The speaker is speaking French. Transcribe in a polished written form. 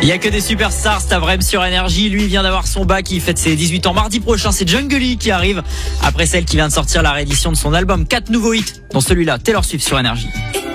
Il y a que des superstars, Stavrem sur Énergie. Lui vient d'avoir son bac, il fête ses 18 ans mardi prochain. C'est Jungly qui arrive après celle qui vient de sortir la réédition de son album. 4 nouveaux hits, dont celui-là, Taylor Swift sur Énergie.